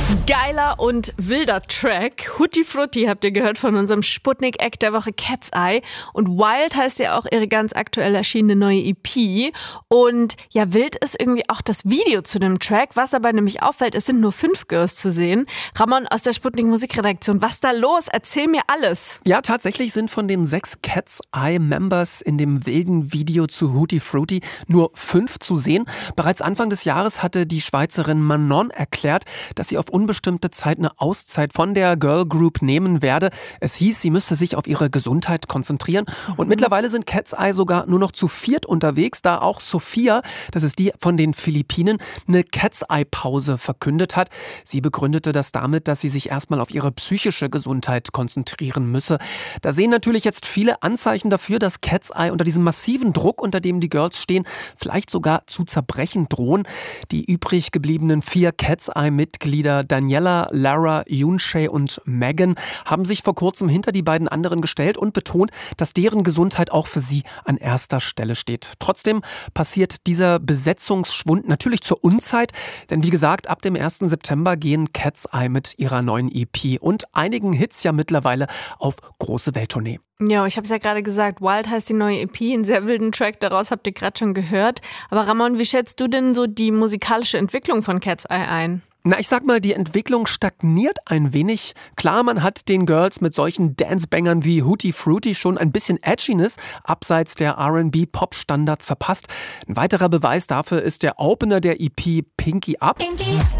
Geiler und wilder Track. Hootie Frutti habt ihr gehört von unserem Sputnik-Act der Woche Cat's Eye. Und Wild heißt ja auch ihre ganz aktuell erschienene neue EP. Und ja, wild ist irgendwie auch das Video zu dem Track. Was aber nämlich auffällt, es sind nur 5 Girls zu sehen. Ramon aus der Sputnik Musikredaktion, was da los? Erzähl mir alles. Ja, tatsächlich sind von den 6 Cat's Eye Members in dem wilden Video zu Hootie Frutti nur 5 zu sehen. Bereits Anfang des Jahres hatte die Schweizerin Manon erklärt, dass sie auf unbestimmte Zeit eine Auszeit von der Girl Group nehmen werde. Es hieß, sie müsste sich auf ihre Gesundheit konzentrieren. Und mittlerweile sind Cat's Eye sogar nur noch zu 4 unterwegs, da auch Sophia, das ist die von den Philippinen, eine Cat's Eye Pause verkündet hat. Sie begründete das damit, dass sie sich erstmal auf ihre psychische Gesundheit konzentrieren müsse. Da sehen natürlich jetzt viele Anzeichen dafür, dass Cat's Eye unter diesem massiven Druck, unter dem die Girls stehen, vielleicht sogar zu zerbrechen drohen. Die übrig gebliebenen 4 Cat's Eye Mitglieder Daniela, Lara, Yoonshae und Megan haben sich vor kurzem hinter die beiden anderen gestellt und betont, dass deren Gesundheit auch für sie an erster Stelle steht. Trotzdem passiert dieser Besetzungsschwund natürlich zur Unzeit, denn wie gesagt, ab dem 1. September gehen Cat's Eye mit ihrer neuen EP und einigen Hits ja mittlerweile auf große Welttournee. Ja, ich habe es ja gerade gesagt, Wild heißt die neue EP, einen sehr wilden Track, daraus habt ihr gerade schon gehört. Aber Ramon, wie schätzt du denn so die musikalische Entwicklung von Cat's Eye ein? Na, ich sag mal, die Entwicklung stagniert ein wenig. Klar, man hat den Girls mit solchen Dancebangern wie Hootie Frutti schon ein bisschen Edginess abseits der R&B-Pop-Standards verpasst. Ein weiterer Beweis dafür ist der Opener der EP Pinky Up.